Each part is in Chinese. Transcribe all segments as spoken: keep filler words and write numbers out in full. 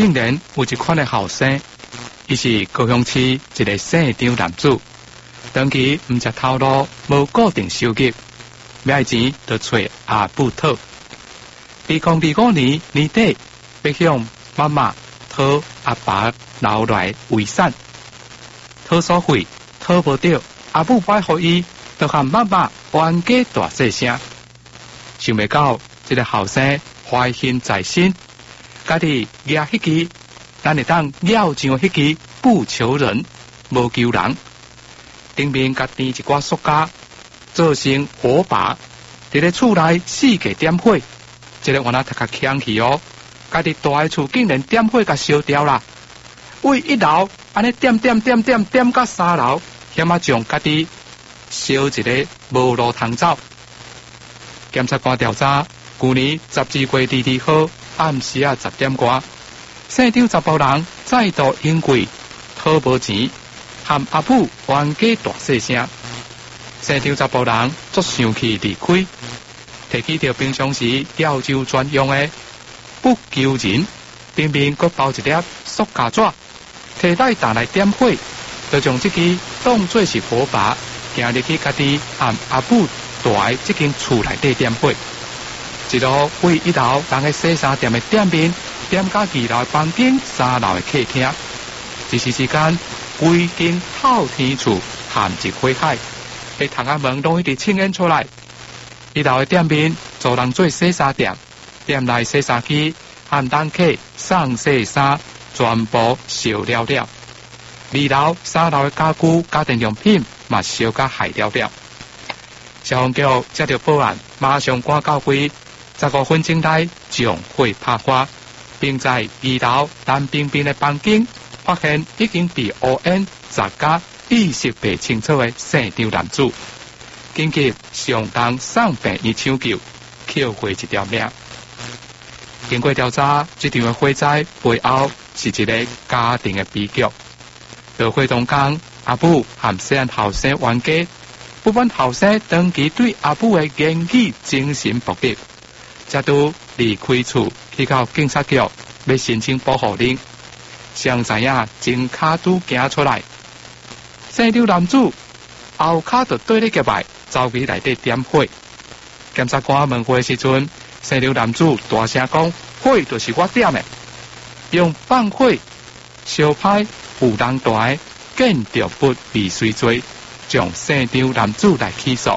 竟然有一款的后生，伊是高雄市一个姓张男子，长期毋食头路，无固定收入，买钱就找阿布讨。二零二五年年底，要向妈妈讨阿爸留来遗产，讨所费讨无到，阿母摆互伊，就和妈妈冤家大细声。想袂到，这个后生怀恨在心，家己抓迄支，咱会当要上迄支不求人，无求人。顶面甲添一寡塑胶，做成火把，伫咧厝内四界点火。这个原来读较强气哦，家己大个厝竟然点火甲烧掉啦！为一楼安尼点点点点点到三楼，险啊将家己烧一个无路通走。检察官调查，去年十二月二二号暗时啊十点外，姓张查甫人再度因为讨无钱，和阿母冤家大细声。姓张查甫人足生气离开。提起着平常时钓州专用的不求人，顶面搁包一粒塑胶纸，摕来打来点火，就将这支当作是火把，行入去家己和阿母住的这间厝内底点火。一路为一楼人的洗衫店的店面，点到二楼的房间、三楼的客厅，一时之间，规间透天厝含一火海，迄窗仔门拢一直青烟出来。一楼的店面做人做洗衫店，店内洗衫机和人客送洗衫全部烧了了。二楼、三楼的家具、家电用品嘛烧甲害了了。消防局接到报案，马上赶到位，十五分钟内将火拍花，并在二楼南边边的房间发现已经被乌烟杂加、意识不清楚的姓张男子。紧急上当送病院抢救，救回一条命。经过调查，这场的火灾背后是一个家庭的悲剧。在火当中，阿母和细汉后生冤家，不满后生长期对阿母的言语精神暴力，才拄离开厝去到警察局要申请保护令。谁知影前脚拄行出来，姓张男子后脚就对咧夹来。周围内底点火，检察官问话时阵，姓张男子大声讲：“火就是我点的。”用放火、烧歹、有人大建筑物未遂罪，将姓张男子来起诉。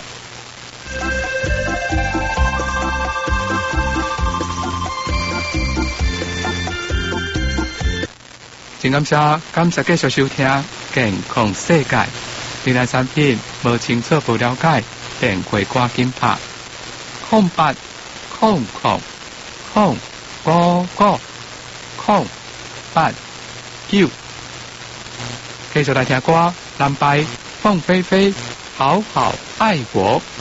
真感谢，感谢继续收听《健康世界》。你来产品无清楚不了解，电话赶紧拍空八空空空五五空八九。继续来听歌，蓝白凤飞飞，好好爱我。